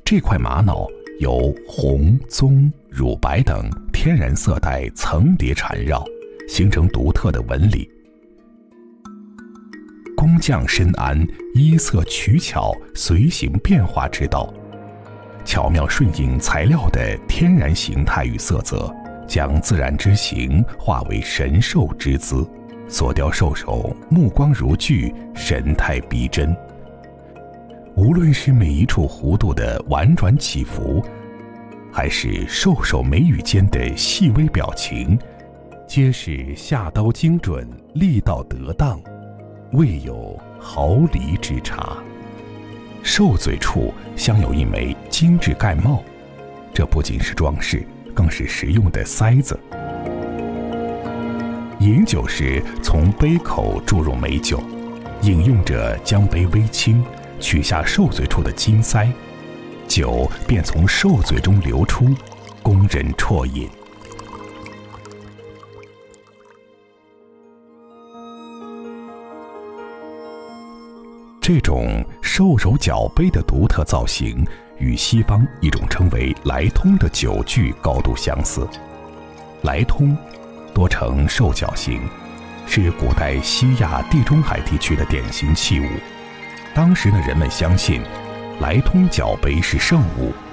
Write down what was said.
这块玛瑙由红、棕、乳白等天然色带层叠缠绕，形成独特的纹理。工匠深谙依色取巧、随形变化之道，巧妙顺应材料的天然形态与色泽，将自然之形化为神兽之姿，所雕兽首目光如炬，神态逼真。无论是每一处弧度的婉转起伏，还是兽首眉宇间的细微表情，皆是下刀精准，力道得当，未有毫厘之差。兽嘴处镶有一枚精致盖帽，这不仅是装饰，更是实用的塞子。饮酒时从杯口注入美酒，饮用者将杯微倾，取下兽嘴处的金塞，酒便从兽嘴中流出，供人啜饮。这种兽首角杯的独特造型与西方一种称为来通的酒具高度相似。来通多呈兽角形，是古代西亚地中海地区的典型器物。当时的人们相信来通角杯是圣物，